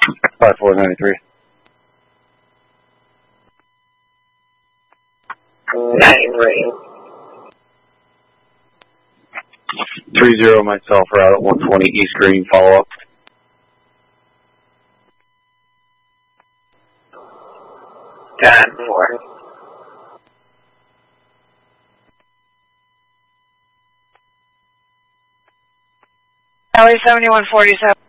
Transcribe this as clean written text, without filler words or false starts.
5493. 30 myself, route at 120 East Green, follow up. God, more. LA 7147.